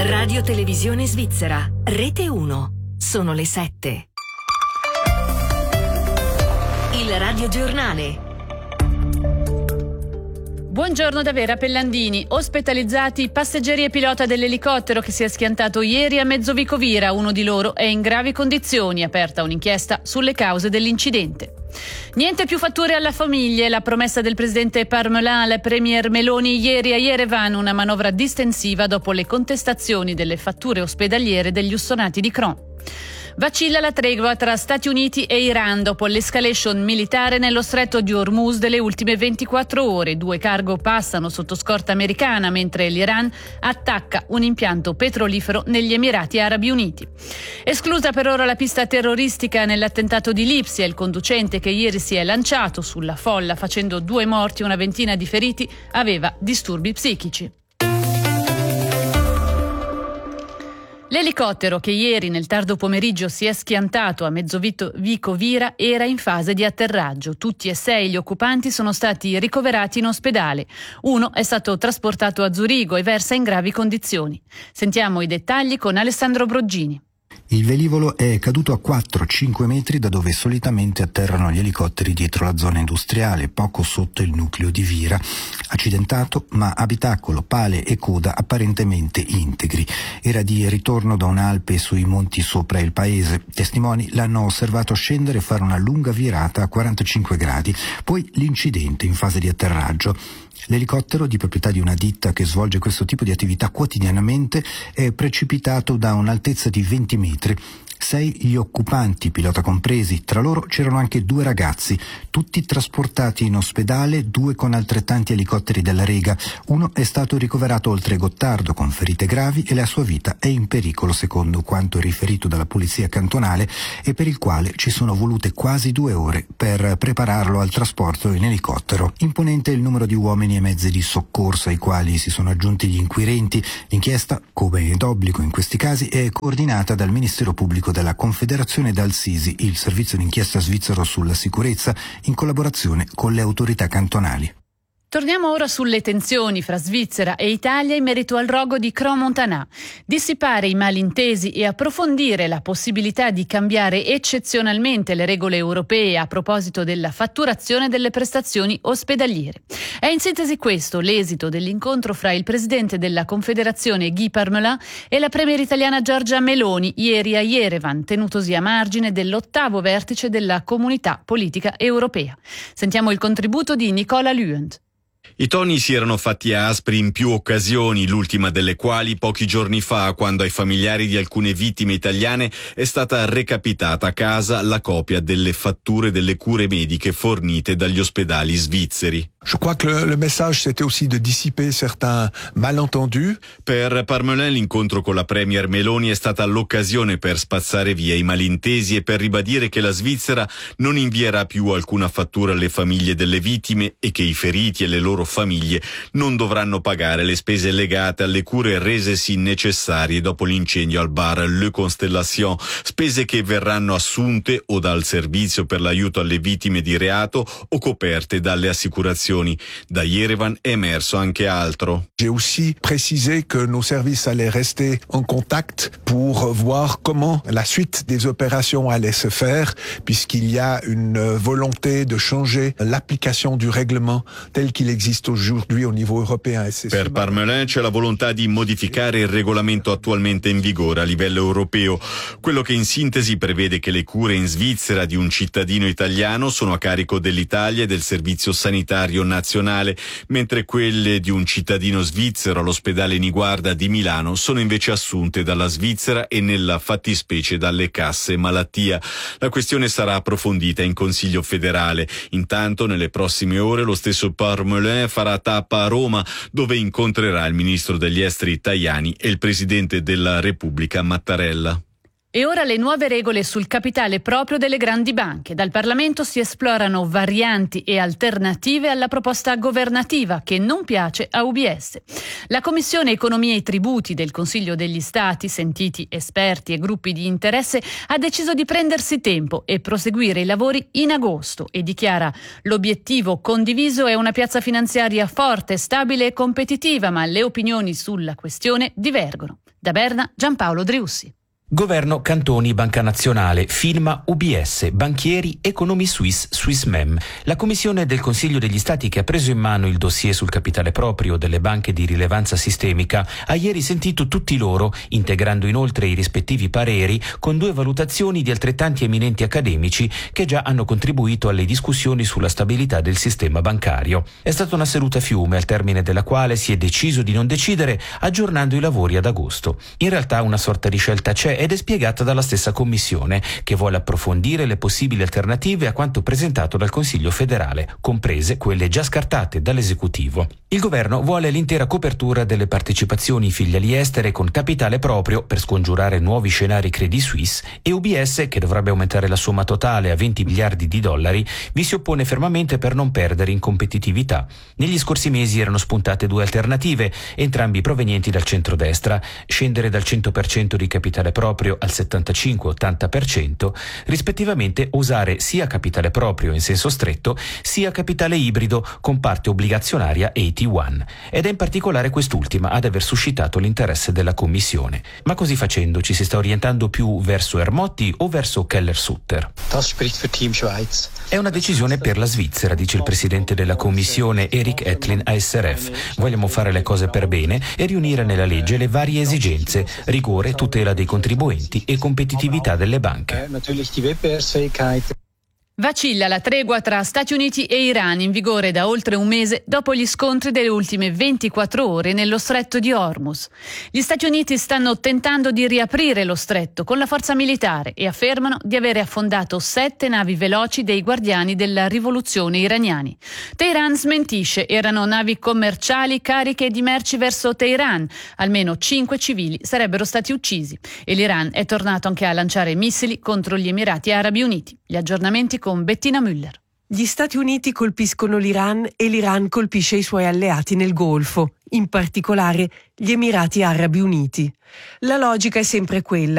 Radio Televisione Svizzera, Rete 1. Sono le 7. Il radiogiornale. Buongiorno da Vera Pellandini. Ospitalizzati passeggeri e pilota dell'elicottero che si è schiantato ieri a Mezzovicovira. Uno di loro è in gravi condizioni. Aperta un'inchiesta sulle cause dell'incidente. Niente più fatture alla famiglia. La promessa del presidente Parmelin alla premier Meloni ieri a Yerevan. Una manovra distensiva dopo le contestazioni delle fatture ospedaliere degli ussonati di Cron. Vacilla la tregua tra Stati Uniti e Iran dopo l'escalation militare nello stretto di Hormuz delle ultime 24 ore. 2 cargo passano sotto scorta americana mentre l'Iran attacca un impianto petrolifero negli Emirati Arabi Uniti. Esclusa per ora la pista terroristica nell'attentato di Lipsia. Il conducente che ieri si è lanciato sulla folla facendo 2 morti e una ventina di feriti aveva disturbi psichici. L'elicottero che ieri nel tardo pomeriggio si è schiantato a Mezzovicovira era in fase di atterraggio. Tutti e 6 gli occupanti sono stati ricoverati in ospedale. Uno è stato trasportato a Zurigo e versa in gravi condizioni. Sentiamo i dettagli con Alessandro Broggini. Il velivolo è caduto a 4-5 metri da dove solitamente atterrano gli elicotteri dietro la zona industriale, poco sotto il nucleo di Vira. Accidentato, ma abitacolo, pale e coda apparentemente integri. Era di ritorno da un'Alpe sui monti sopra il paese. Testimoni l'hanno osservato scendere e fare una lunga virata a 45 gradi. Poi l'incidente in fase di atterraggio. L'elicottero, di proprietà di una ditta che svolge questo tipo di attività quotidianamente, è precipitato da un'altezza di 20 metri. 6 gli occupanti, pilota compresi. Tra loro c'erano anche 2 ragazzi, tutti trasportati in ospedale, 2 con altrettanti elicotteri della Rega. Uno è stato ricoverato oltre Gottardo con ferite gravi e la sua vita è in pericolo, secondo quanto riferito dalla polizia cantonale, e per il quale ci sono volute quasi 2 ore per prepararlo al trasporto in elicottero. Imponente il numero di uomini e mezzi di soccorso ai quali si sono aggiunti gli inquirenti. L'inchiesta, come è d'obbligo in questi casi, è coordinata dal Ministero Pubblico della Confederazione e dal SISI, il servizio d'inchiesta svizzero sulla sicurezza, in collaborazione con le autorità cantonali. Torniamo ora sulle tensioni fra Svizzera e Italia in merito al rogo di Crans-Montana. Dissipare i malintesi e approfondire la possibilità di cambiare eccezionalmente le regole europee a proposito della fatturazione delle prestazioni ospedaliere. È in sintesi questo l'esito dell'incontro fra il presidente della Confederazione Guy Parmelin e la premier italiana Giorgia Meloni ieri a Yerevan, tenutosi a margine dell'8° vertice della Comunità Politica Europea. Sentiamo il contributo di Nicola Luend. I toni si erano fatti aspri in più occasioni, l'ultima delle quali pochi giorni fa, quando ai familiari di alcune vittime italiane è stata recapitata a casa la copia delle fatture delle cure mediche fornite dagli ospedali svizzeri. Je crois que le message c'était aussi de dissiper certains malentendus. Per Parmelin l'incontro con la premier Meloni è stata l'occasione per spazzare via i malintesi e per ribadire che la Svizzera non invierà più alcuna fattura alle famiglie delle vittime e che i feriti e le loro famiglie non dovranno pagare le spese legate alle cure resesi necessarie dopo l'incendio al bar Le Constellation, spese che verranno assunte o dal servizio per l'aiuto alle vittime di reato o coperte dalle assicurazioni. Da Yerevan è emerso anche altro. J'ai aussi précisé que nos services allaient rester en contact pour voir comment la suite des opérations allait se faire, puisqu'il y a une volonté de changer l'application du règlement tel qu'il existe aujourd'hui au niveau européen. Per Parmelin c'è la volontà di modificare il regolamento attualmente in vigore a livello europeo, quello che in sintesi prevede che le cure in Svizzera di un cittadino italiano sono a carico dell'Italia e del servizio sanitario nazionale, mentre quelle di un cittadino svizzero all'ospedale Niguarda di Milano sono invece assunte dalla Svizzera e nella fattispecie dalle casse malattia. La questione sarà approfondita in Consiglio federale. Intanto nelle prossime ore lo stesso Parmelin farà tappa a Roma, dove incontrerà il ministro degli esteri Tajani e il presidente della Repubblica Mattarella. E ora le nuove regole sul capitale proprio delle grandi banche. Dal Parlamento si esplorano varianti e alternative alla proposta governativa che non piace a UBS. La Commissione Economia e Tributi del Consiglio degli Stati, sentiti esperti e gruppi di interesse, ha deciso di prendersi tempo e proseguire i lavori in agosto e dichiara: l'obiettivo condiviso è una piazza finanziaria forte, stabile e competitiva, ma le opinioni sulla questione divergono. Da Berna, Giampaolo Driussi. Governo Cantoni Banca Nazionale, firma UBS, banchieri Economy Suisse, Swissmem. La commissione del Consiglio degli Stati che ha preso in mano il dossier sul capitale proprio delle banche di rilevanza sistemica ha ieri sentito tutti loro, integrando inoltre i rispettivi pareri con 2 valutazioni di altrettanti eminenti accademici che già hanno contribuito alle discussioni sulla stabilità del sistema bancario. È stata una seduta a fiume al termine della quale si è deciso di non decidere, aggiornando i lavori ad agosto. In realtà una sorta di scelta c'è ed è spiegata dalla stessa Commissione, che vuole approfondire le possibili alternative a quanto presentato dal Consiglio federale, comprese quelle già scartate dall'esecutivo. Il governo vuole l'intera copertura delle partecipazioni filiali estere con capitale proprio per scongiurare nuovi scenari Credit Suisse, e UBS, che dovrebbe aumentare la somma totale a 20 miliardi di dollari, vi si oppone fermamente per non perdere in competitività. Negli scorsi mesi erano spuntate 2 alternative, entrambi provenienti dal centrodestra: scendere dal 100% di capitale proprio al 75-80%, rispettivamente usare sia capitale proprio in senso stretto sia capitale ibrido con parte obbligazionaria AT1, ed è in particolare quest'ultima ad aver suscitato l'interesse della Commissione. Ma così facendo ci si sta orientando più verso Ermotti o verso Keller-Sutter? Das spricht für Team Schweiz. È una decisione per la Svizzera, dice il presidente della Commissione Erik Etlin a SRF. Vogliamo fare le cose per bene e riunire nella legge le varie esigenze: rigore, tutela dei contribuenti e competitività delle banche. Vacilla la tregua tra Stati Uniti e Iran, in vigore da oltre un mese dopo gli scontri delle ultime 24 ore nello stretto di Hormuz. Gli Stati Uniti stanno tentando di riaprire lo stretto con la forza militare e affermano di avere affondato 7 navi veloci dei guardiani della rivoluzione iraniani. Teheran smentisce, erano navi commerciali cariche di merci verso Teheran. Almeno 5 civili sarebbero stati uccisi e l'Iran è tornato anche a lanciare missili contro gli Emirati Arabi Uniti. Gli aggiornamenti con Bettina Müller. Gli Stati Uniti colpiscono l'Iran e l'Iran colpisce i suoi alleati nel Golfo, in particolare gli Emirati Arabi Uniti. La logica è sempre quella: